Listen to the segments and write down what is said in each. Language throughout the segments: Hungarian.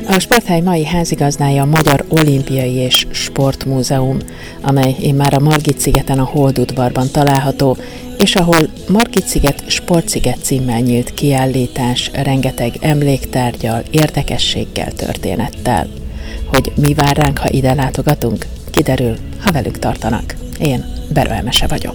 A Sporthely mai házigazdája a Magyar Olimpiai és Sportmúzeum, amely immár a Margit-szigeten a Holdudvarban található, és ahol Margit-sziget Sportsziget címmel nyílt kiállítás rengeteg emléktárggyal, érdekességgel, történettel. Hogy mi vár ránk, ha ide látogatunk? Kiderül, ha velük tartanak. Én Berő Emese vagyok.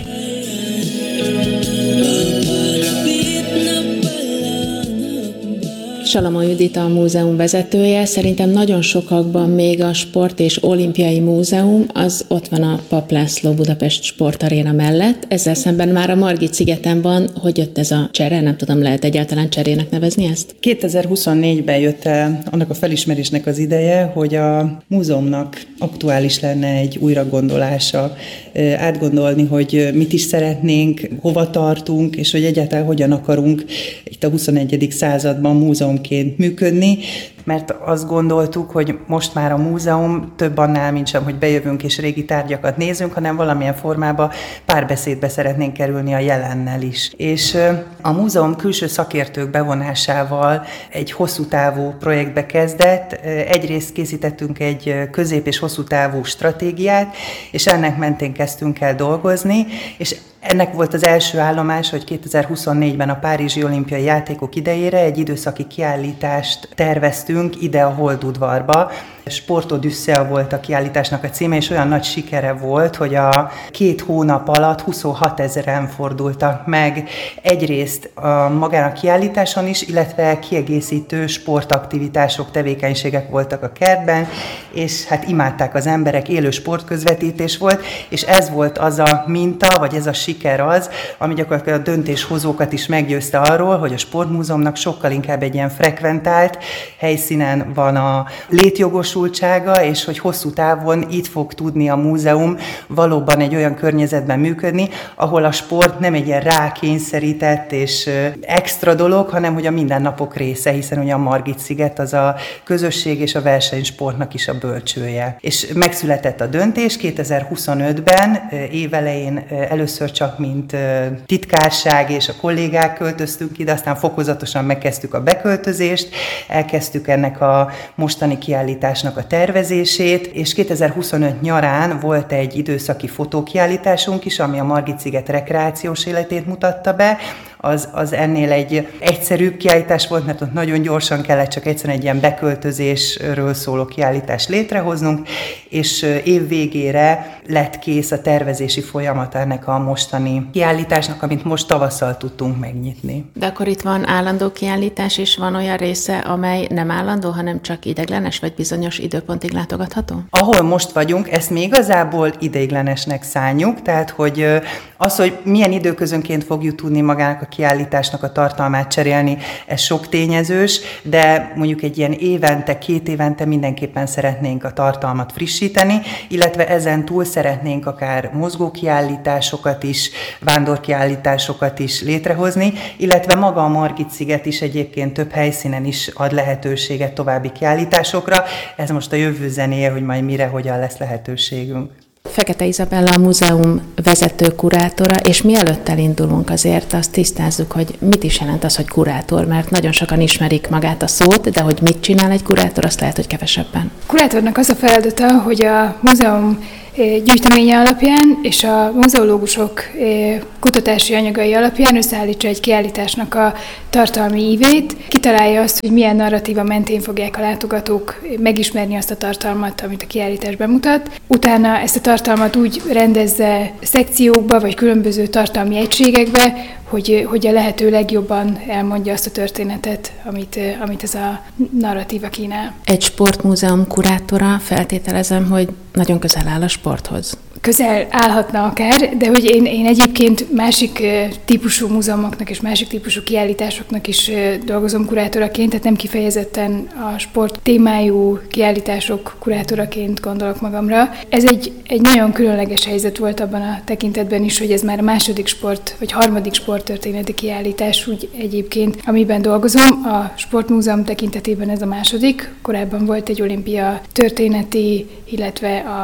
Salamon Judit a múzeum vezetője. Szerintem nagyon sokakban még a Sport és Olimpiai Múzeum, az ott van a Papp László Budapest Sportaréna mellett. Ezzel szemben már a Margit-szigeten van. Hogy jött ez a csere? Nem tudom, lehet egyáltalán cserének nevezni ezt? 2024-ben jött el annak a felismerésnek az ideje, hogy a múzeumnak aktuális lenne egy újragondolása, átgondolni, hogy mit is szeretnénk, hova tartunk, és hogy egyáltalán hogyan akarunk itt a 21. században múzeumként működni, mert azt gondoltuk, hogy most már a múzeum több annál, mint sem, hogy bejövünk és régi tárgyakat nézünk, hanem valamilyen formában párbeszédbe szeretnénk kerülni a jelennel is. És a múzeum külső szakértők bevonásával egy hosszú távú projektbe kezdett. Egyrészt készítettünk egy közép- és hosszú távú stratégiát, és ennek mentén kezdtünk el dolgozni, és ennek volt az első állomás, hogy 2024-ben a Párizsi Olimpiai Játékok idejére egy időszaki kiállítást terveztünk ide a Holdudvarba. Sportodüsszea volt a kiállításnak a címe, és olyan nagy sikere volt, hogy a 2 hónap alatt 26 000-en fordultak meg egyrészt magán a kiállításon is, illetve kiegészítő sportaktivitások, tevékenységek voltak a kertben, és hát imádták az emberek, élő sportközvetítés volt, és ez volt az a minta, vagy ez a siker az, ami gyakorlatilag a döntéshozókat is meggyőzte arról, hogy a Sportmúzeumnak sokkal inkább egy ilyen frekventált helyszínen van a létjogosultsága, és hogy hosszú távon itt fog tudni a múzeum valóban egy olyan környezetben működni, ahol a sport nem egy ilyen rákényszerített és extra dolog, hanem hogy a mindennapok része, hiszen ugye a Margit-sziget az a közösség és a versenysportnak is a bölcsője. És megszületett a döntés 2025-ben, évelején először csak mint titkárság és a kollégák költöztünk ide, aztán fokozatosan megkezdtük a beköltözést, elkezdtük ennek a mostani kiállításnak a tervezését, és 2025 nyarán volt egy időszaki fotókiállításunk is, ami a Margit-sziget rekreációs életét mutatta be. Az ennél egy egyszerűbb kiállítás volt, mert ott nagyon gyorsan kellett csak egyszerűen egy ilyen beköltözésről szóló kiállítást létrehoznunk, és év végére lett kész a tervezési folyamat ennek a mostani kiállításnak, amit most tavasszal tudtunk megnyitni. De akkor itt van állandó kiállítás, és van olyan része, amely nem állandó, hanem csak ideiglenes, vagy bizonyos időpontig látogatható? Ahol most vagyunk, ezt még igazából ideiglenesnek szánjuk, tehát hogy az, hogy milyen időközönként fogjuk tudni magának a kiállításnak a tartalmát cserélni, ez sok tényezős, de mondjuk egy ilyen évente, 2 évente mindenképpen szeretnénk a tartalmat frissíteni, illetve ezen túl szeretnénk akár mozgókiállításokat is, vándorkiállításokat is létrehozni, illetve maga a Margit-sziget is egyébként több helyszínen is ad lehetőséget további kiállításokra. Ez most a jövő zenéje, hogy majd mire, hogyan lesz lehetőségünk. Fekete Izabella a múzeum vezető kurátora, és mielőtt elindulunk azért azt tisztázzuk, hogy mit is jelent az, hogy kurátor, mert nagyon sokan ismerik magát a szót, de hogy mit csinál egy kurátor, azt lehet, hogy kevesebben. A kurátornak az a feladata, hogy a múzeum gyűjteménye alapján és a muzeológusok kutatási anyagai alapján összeállítsa egy kiállításnak a tartalmi ívét, kitalálja azt, hogy milyen narratíva mentén fogják a látogatók megismerni azt a tartalmat, amit a kiállítás bemutat. Utána ezt a tartalmat úgy rendezze szekciókba, vagy különböző tartalmi egységekbe, hogy a lehető legjobban elmondja azt a történetet, amit ez a narratíva kínál. Egy sportmúzeum kurátora, feltételezem, hogy nagyon közel áll a sporthoz. Közel állhatna akár, de hogy én egyébként másik típusú múzeumoknak és másik típusú kiállításoknak is dolgozom kurátoraként, tehát nem kifejezetten a sport témájú kiállítások kurátoraként gondolok magamra. Ez egy nagyon különleges helyzet volt abban a tekintetben is, hogy ez már a második vagy harmadik sporttörténeti kiállítás úgy egyébként, amiben dolgozom. A Sportmúzeum tekintetében ez a második, korábban volt egy olimpia történeti, illetve a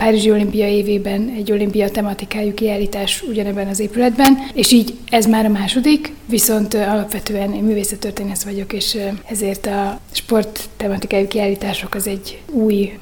Párizsi olimpia évében egy olimpia tematikájú kiállítás ugyanebben az épületben, és így ez már a második, viszont alapvetően én művészettörténész vagyok, és ezért a sport tematikájú kiállítások az egy új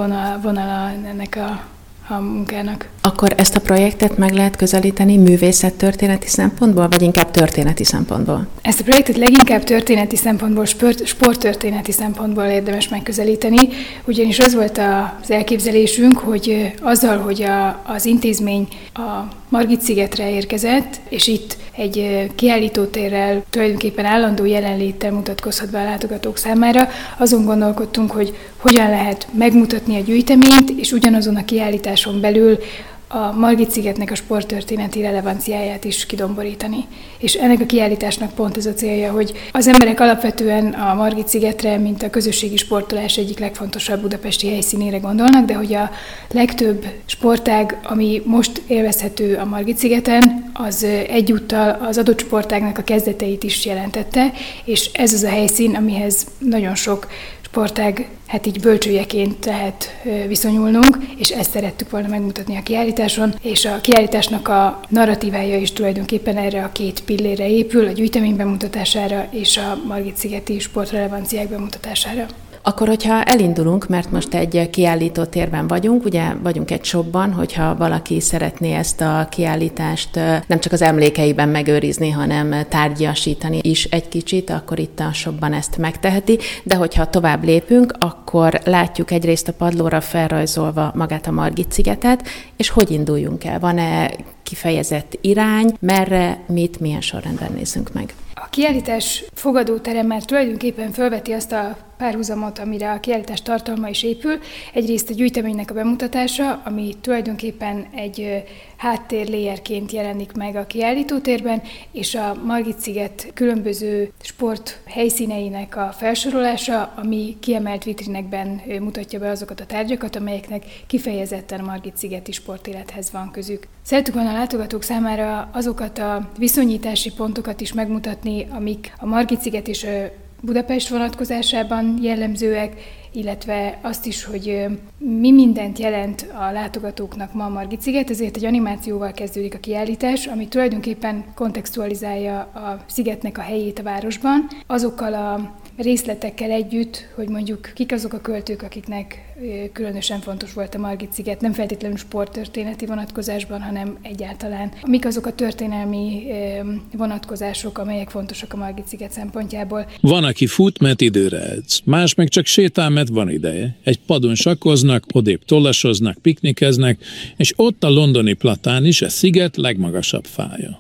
vonala ennek a munkának. Akkor ezt a projektet meg lehet közelíteni művészettörténeti szempontból, vagy inkább történeti szempontból? Ezt a projektet leginkább történeti szempontból, sporttörténeti szempontból érdemes megközelíteni, ugyanis az volt az elképzelésünk, hogy azzal, hogy az intézmény a Margit-szigetre érkezett, és itt egy kiállítótérrel, tulajdonképpen állandó jelenléttel mutatkozhat be a látogatók számára, azon gondolkodtunk, hogy hogyan lehet megmutatni a gyűjteményt, és ugyanazon a kiállításon belül a Margit-szigetnek a sporttörténeti relevanciáját is kidomborítani. És ennek a kiállításnak pont ez a célja, hogy az emberek alapvetően a Margit-szigetre, mint a közösségi sportolás egyik legfontosabb budapesti helyszínére gondolnak, de hogy a legtöbb sportág, ami most élvezhető a Margit-szigeten, az egyúttal az adott sportágnak a kezdeteit is jelentette, és ez az a helyszín, amihez nagyon sok sportág így bölcsőjeként lehet viszonyulnunk, és ezt szerettük volna megmutatni a kiállításon, és a kiállításnak a narratívája is tulajdonképpen erre a két pillére épül, a gyűjtemény bemutatására és a Margit-szigeti sportrelevanciák bemutatására. Akkor, hogyha elindulunk, mert most egy kiállító térben vagyunk, ugye vagyunk egy shopban, hogyha valaki szeretné ezt a kiállítást nem csak az emlékeiben megőrizni, hanem tárgyasítani is egy kicsit, akkor itt a shopban ezt megteheti, de hogyha tovább lépünk, akkor látjuk egyrészt a padlóra felrajzolva magát a Margit-szigetet, és hogy induljunk el? Van-e kifejezett irány, merre, milyen sorrendben nézzünk meg? A kiállítás fogadóterem már tulajdonképpen felveti azt a párhuzamot, amire a kiállítás tartalma is épül. Egyrészt a gyűjteménynek a bemutatása, ami tulajdonképpen egy háttérléjerként jelenik meg a kiállítótérben, és a Margit-sziget különböző sport helyszíneinek a felsorolása, ami kiemelt vitrinekben mutatja be azokat a tárgyakat, amelyeknek kifejezetten a Margit-szigeti sportélethez van közük. Szerettük volna a látogatók számára azokat a viszonyítási pontokat is megmutatni, amik a Margit-sziget és Budapest vonatkozásában jellemzőek, illetve azt is, hogy mi mindent jelent a látogatóknak ma a Margit-sziget, ezért egy animációval kezdődik a kiállítás, ami tulajdonképpen kontextualizálja a szigetnek a helyét a városban, azokkal a részletekkel együtt, hogy mondjuk kik azok a költők, akiknek különösen fontos volt a Margit-sziget, nem feltétlenül sporttörténeti vonatkozásban, hanem egyáltalán. Mik azok a történelmi vonatkozások, amelyek fontosak a Margit-sziget szempontjából. Van, aki fut, mert időre edz. Más meg csak sétál, mert van ideje. Egy padon sakkoznak, odébb tollasoznak, piknikeznek, és ott a londoni platán is a sziget legmagasabb fája.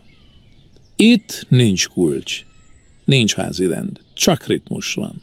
Itt nincs kulcs. Nincs házi rend, csak ritmus van.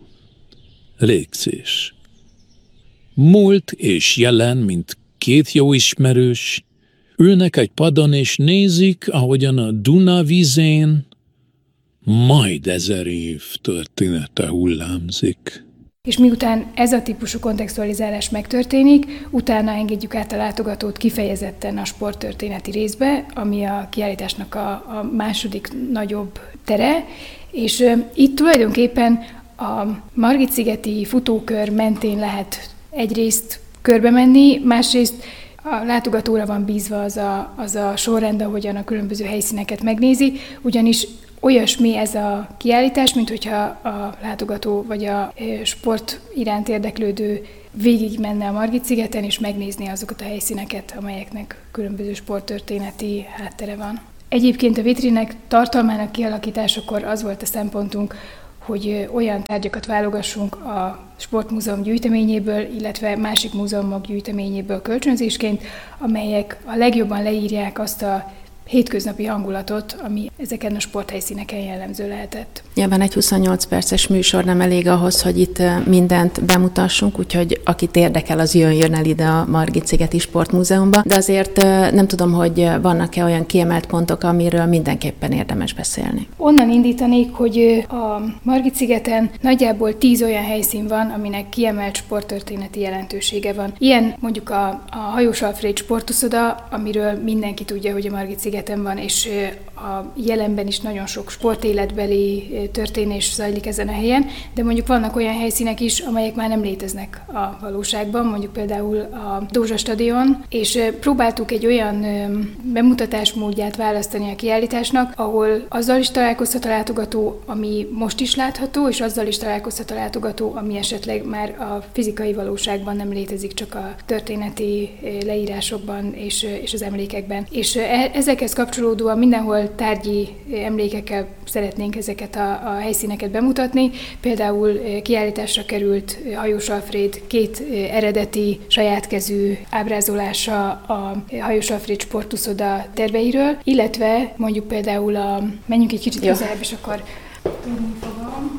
Légzés. Múlt és jelen, mint két jó ismerős, ülnek egy padon és nézik, ahogyan a Duna vízén majd 1000 év története hullámzik. És miután ez a típusú kontextualizálás megtörténik, utána engedjük át a látogatót kifejezetten a sporttörténeti részbe, ami a kiállításnak a második nagyobb tere, és itt tulajdonképpen a Margit-szigeti futókör mentén lehet egyrészt körbe menni, másrészt a látogatóra van bízva az a sorrend, ahogyan a különböző helyszíneket megnézi, ugyanis olyasmi ez a kiállítás, mint hogyha a látogató vagy a sport iránt érdeklődő végig menne a Margit-szigeten, és megnézni azokat a helyszíneket, amelyeknek különböző sporttörténeti háttere van. Egyébként a vitrinek tartalmának kialakításakor az volt a szempontunk, hogy olyan tárgyakat válogassunk a Sportmúzeum gyűjteményéből, illetve másik múzeumok gyűjteményéből kölcsönzésként, amelyek a legjobban leírják azt a hétköznapi hangulatot, ami ezeken a sporthelyszíneken jellemző lehetett. Nyilván egy 28 perces műsor nem elég ahhoz, hogy itt mindent bemutassunk, úgyhogy akit érdekel, az jön el ide a Margit-szigeti Sportmúzeumba, de azért nem tudom, hogy vannak-e olyan kiemelt pontok, amiről mindenképpen érdemes beszélni. Onnan indítanék, hogy a Margit-szigeten nagyjából 10 olyan helyszín van, aminek kiemelt sporttörténeti jelentősége van. Ilyen mondjuk a Hajós Alfréd sportuszoda, amiről mindenki tudja, hogy a Margit-szigeten Margit-szigeten van, és a jelenben is nagyon sok sportéletbeli történés zajlik ezen a helyen, de mondjuk vannak olyan helyszínek is, amelyek már nem léteznek a valóságban, mondjuk például a Dózsa stadion, és próbáltuk egy olyan bemutatásmódját választani a kiállításnak, ahol azzal is találkozhat a látogató, ami most is látható, és azzal is találkozhat a látogató, ami esetleg már a fizikai valóságban nem létezik, csak a történeti leírásokban és az emlékekben. És ezekhez kapcsolódóan mindenhol tárgyi emlékekkel szeretnénk ezeket a helyszíneket bemutatni. Például kiállításra került Hajós Alfréd 2 eredeti sajátkezű ábrázolása a Hajós Alfréd sportuszoda terveiről, illetve mondjuk például menjünk egy kicsit közelebb, és akkor tudni fogom.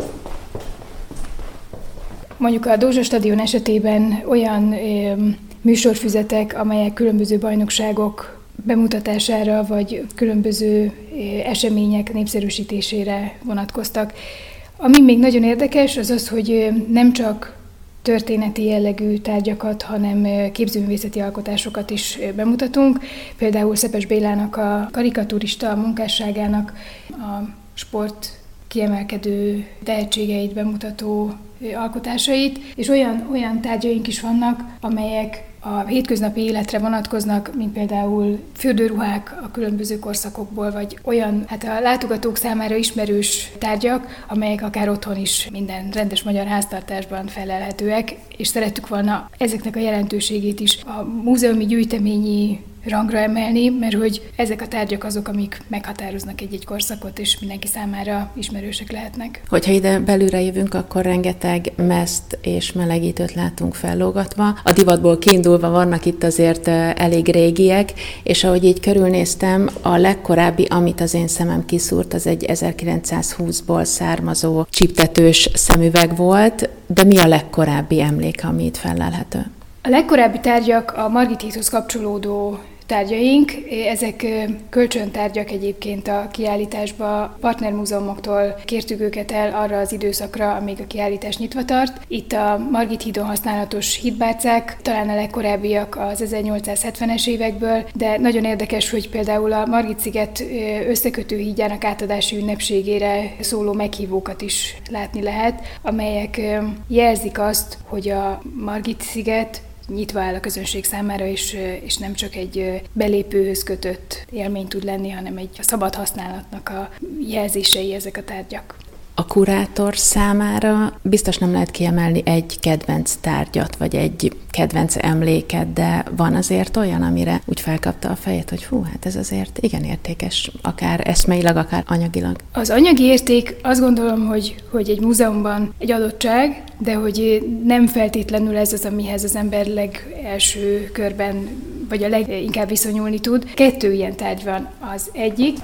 Mondjuk a Dózsa stadion esetében olyan műsorfüzetek, amelyek különböző bajnokságok bemutatására, vagy különböző események népszerűsítésére vonatkoztak. Ami még nagyon érdekes, az az, hogy nem csak történeti jellegű tárgyakat, hanem képzőművészeti alkotásokat is bemutatunk. Például Szepes Bélának a karikaturista munkásságának a sport kiemelkedő tehetségeit bemutató alkotásait, és olyan tárgyaink is vannak, amelyek a hétköznapi életre vonatkoznak, mint például fürdőruhák a különböző korszakokból, vagy olyan, a látogatók számára ismerős tárgyak, amelyek akár otthon is minden rendes magyar háztartásban felelhetőek, és szerettük volna ezeknek a jelentőségét is a múzeumi gyűjteményi rangra emelni, mert hogy ezek a tárgyak azok, amik meghatároznak egy-egy korszakot, és mindenki számára ismerősek lehetnek. Hogyha ide belülre jövünk, akkor rengeteg meszt és melegítőt látunk fellógatva. A divatból kiindulva vannak itt azért elég régiek, és ahogy így körülnéztem, a legkorábbi, amit az én szemem kiszúrt, az egy 1920-ból származó csíptetős szemüveg volt, de mi a legkorábbi emlék, ami itt fellelhető? A legkorábbi tárgyak a Margit hídhoz kapcsolódó tárgyaink, ezek kölcsöntárgyak egyébként a kiállításba. Partnermúzeumoktól kértük őket el arra az időszakra, amíg a kiállítás nyitva tart. Itt a Margit hídon használatos hídbárcák, talán a legkorábbiak az 1870-es évekből, de nagyon érdekes, hogy például a Margit-sziget összekötő hídjának átadási ünnepségére szóló meghívókat is látni lehet, amelyek jelzik azt, hogy a Margit-sziget nyitva áll a közönség számára, és nem csak egy belépőhöz kötött élmény tud lenni, hanem egy szabad használatnak a jelzései ezek a tárgyak. A kurátor számára biztos nem lehet kiemelni egy kedvenc tárgyat, vagy egy kedvenc emléket, de van azért olyan, amire úgy felkapta a fejét, hogy hát ez azért igen értékes, akár eszmeilag, akár anyagilag. Az anyagi érték azt gondolom, hogy egy múzeumban egy adottság, de hogy nem feltétlenül ez az, amihez az ember legelső körben, vagy a leginkább viszonyulni tud. 2 ilyen tárgy van. Az egyik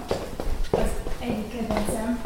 kedvencem,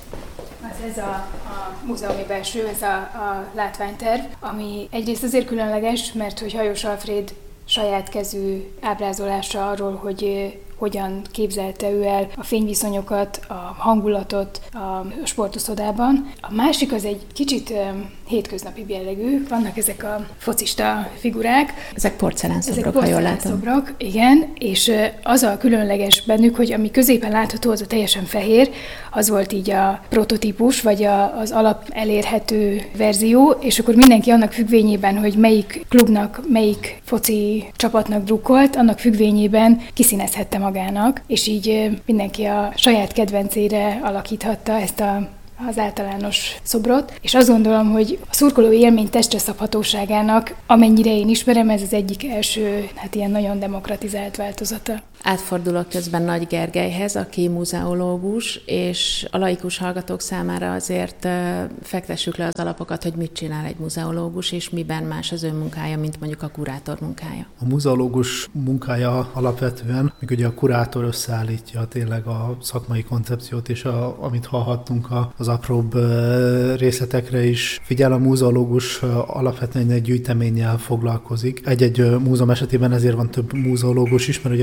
ez a múzeumi belső, ez a látványterv, ami egyrészt azért különleges, mert hogy Hajós Alfréd saját kezű ábrázolása arról, hogy hogyan képzelte ő el a fényviszonyokat, a hangulatot a sportuszodában. A másik az egy kicsit hétköznapi jellegű, vannak ezek a focista figurák. Ezek porcelánszobrok, ha jól látom. Szobrok, igen, és az a különleges bennük, hogy ami középen látható, az a teljesen fehér, az volt így a prototípus, vagy az alap elérhető verzió, és akkor mindenki annak függvényében, hogy melyik klubnak, melyik foci csapatnak drukkolt, annak függvényében kiszínezhette magának, és így mindenki a saját kedvencére alakíthatta ezt az általános szobrot, és azt gondolom, hogy a szurkolói élmény testre szabhatóságának, amennyire én ismerem, ez az egyik első, ilyen nagyon demokratizált változata. Átfordulok közben Nagy Gergelyhez, aki muzeológus, és a laikus hallgatók számára azért fektessük le az alapokat, hogy mit csinál egy muzeológus, és miben más az ő munkája, mint mondjuk a kurátor munkája. A muzeológus munkája alapvetően, míg ugye a kurátor összeállítja tényleg a szakmai koncepciót, és amit hallhattunk az apróbb részletekre is figyel, a muzeológus alapvetően egy gyűjteménnyel foglalkozik. Egy-egy múzeum esetében ezért van több muzeológus is, mert ugye a gyűjtemény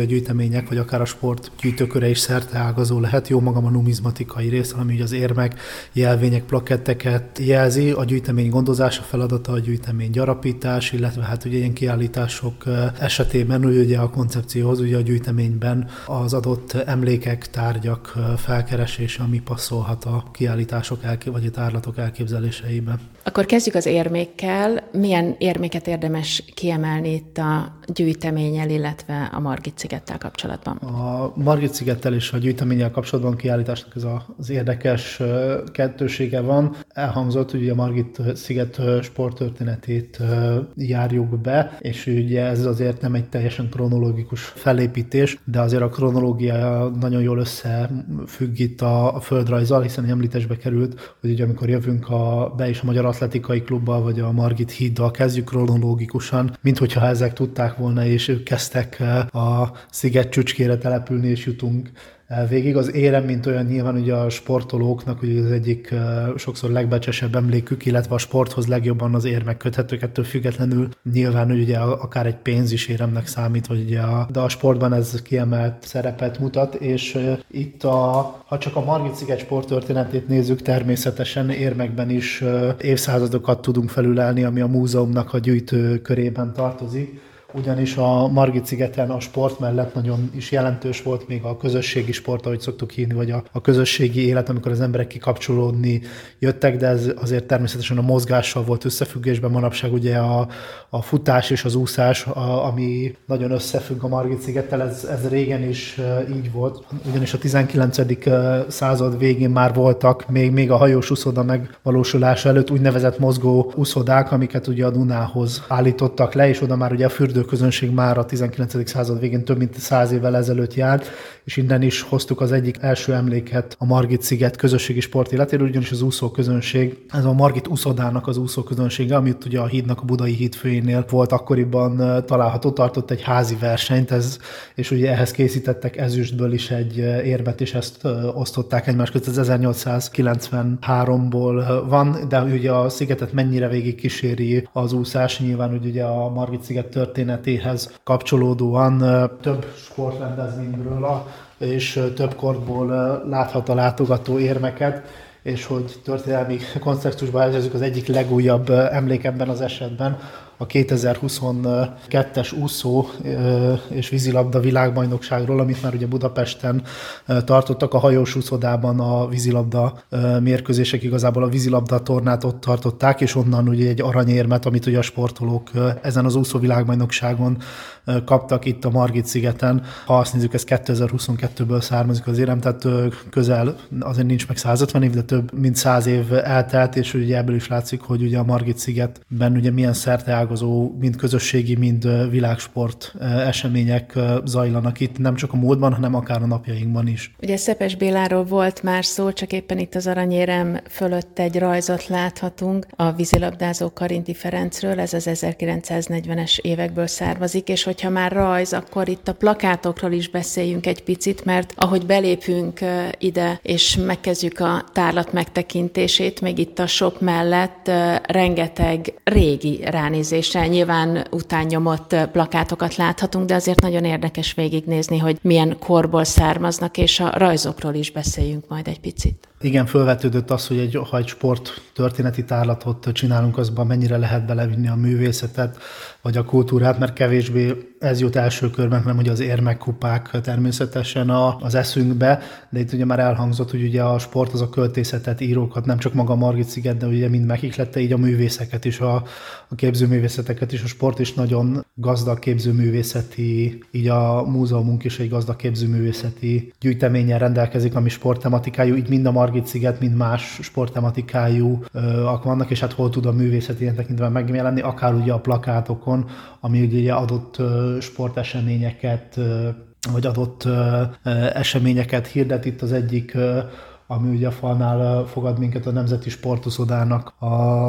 gyűjtemények, vagy akár a sport gyűjtőköre is szerteágazó lehet. Jó magam a numizmatikai rész, ami ugye az érmek, jelvények, plaketteket jelzi. A gyűjtemény gondozása feladata, a gyűjtemény gyarapítás, illetve hát ugye ilyen kiállítások esetében ugye a koncepcióhoz, ugye a gyűjteményben az adott emlékek, tárgyak felkeresése, ami passzolhat a kiállítások vagy a tárlatok elképzeléseibe. Akkor kezdjük az érmékkel. Milyen érméket érdemes kiemelni itt a gyűjteménnyel, illetve a Margit-szigettel kapcsolatban? A Margit-szigettel és a gyűjteménnyel kapcsolatban kiállításnak ez az érdekes kettősége van. Elhangzott, hogy a Margit-sziget sporttörténetét járjuk be, és ugye ez azért nem egy teljesen kronológikus felépítés, de azért a kronológia nagyon jól összefügg itt a földrajzzal, hiszen említésbe került, hogy ugye amikor jövünk be is a Magyar Atletikai Klubbal, vagy a Margit híddal kezdjük kronológikusan, minthogyha ezek tudták volna, és ők kezdtek a sziget csücskére települni, és jutunk végig. Az érem, mint olyan nyilván ugye a sportolóknak ugye az egyik sokszor legbecsesebb emlékük, illetve a sporthoz legjobban az érmek köthetők, ettől függetlenül nyilván ugye akár egy pénz is éremnek számít, vagy ugye de a sportban ez kiemelt szerepet mutat, és itt ha csak a Margit-sziget sporttörténetét nézzük, természetesen érmekben is évszázadokat tudunk felülelni, ami a múzeumnak a gyűjtő körében tartozik. Ugyanis a Margit-szigeten a sport mellett nagyon is jelentős volt még a közösségi sport, ahogy szoktuk hívni, vagy a közösségi élet, amikor az emberek kikapcsolódni jöttek, de ez azért természetesen a mozgással volt összefüggésben. Manapság ugye a futás és az úszás, ami nagyon összefügg a Margit-szigettel, ez régen is így volt. Ugyanis a 19. század végén már voltak, még a hajós úszoda megvalósulása előtt úgynevezett mozgó úszodák, amiket ugye a Dunához állítottak le, és oda már ugye a fürdőközönség már a 19. század végén több mint 100 évvel ezelőtt járt, és innen is hoztuk az egyik első emléket a Margit-sziget közösségi sportéletéről, ugyanis az úszóközönség, ez a Margit úszodának az úszóközönsége, amit ugye a hídnak a budai hídfőjénél volt akkoriban található, tartott egy házi versenyt, és ugye ehhez készítettek ezüstből is egy érmet, és ezt osztották egymás között. Ez 1893-ból van, de ugye a szigetet mennyire végig kíséri az úszás, nyilván ugye a Margit-sziget történetéhez kapcsolódóan több sportrendezvényről és több korból láthat a látogató érmeket, és hogy történelmi kontextusban helyezzük, az egyik legújabb emlék ebben az esetben a 2022-es úszó és vízilabda világbajnokságról, amit már ugye Budapesten tartottak a hajós úszodában, a vízilabda mérkőzések, igazából a vízilabda tornát ott tartották, és onnan ugye egy aranyérmet, amit ugye a sportolók ezen az úszó világbajnokságon kaptak itt a Margit-szigeten. Ha azt nézzük, ez 2022-ből származik az érem, tehát közel, azért nincs meg 150 év, de több mint 100 év eltelt, és ugye ebből is látszik, hogy ugye a Margit-szigetben ugye milyen szerteágazó, mind közösségi, mind világsport események zajlanak itt, nem csak a múltban, hanem akár a napjainkban is. Ugye Szepes Béláról volt már szó, csak éppen itt az aranyérem fölött egy rajzot láthatunk a vízilabdázó Karinti Ferencről, ez az 1940-es évekből származik, és hogyha már rajz, akkor itt a plakátokról is beszéljünk egy picit, mert ahogy belépünk ide, és megkezdjük a tárlat megtekintését, még itt a shop mellett rengeteg régi ránézéssel nyilván utánnyomott plakátokat láthatunk, de azért nagyon érdekes végignézni, hogy milyen korból származnak, és a rajzokról is beszéljünk majd egy picit. Igen, fölvetődött az, hogy ha egy sport történeti tárlatot csinálunk, azban mennyire lehet belevinni a művészetet, vagy a kultúrát, mert kevésbé ez jut első körben, hanem ugye az érmekkupák természetesen az eszünkbe, de itt ugye már elhangzott, hogy ugye a sport az a költészetet, írókat, nem csak maga a Margit-sziget, de ugye mind megihlette, így a művészeket is, a képzőművészeteket is, a sport is nagyon gazdag képzőművészeti, így a múzeumunk is egy gazdag képzőművészeti gyűjteménnyel rendelkezik, ami sporttematikájú, így mind a Margit-sziget, mind más sporttematikájú vannak, és hát hol tud a művészet ilyen tekintve megjelenni, akár ugye a plakátokon, ami ugye adott sporteseményeket, vagy adott eseményeket hirdet. Itt az egyik, ami ugye a falnál fogad minket, a Nemzeti Sportuszodának a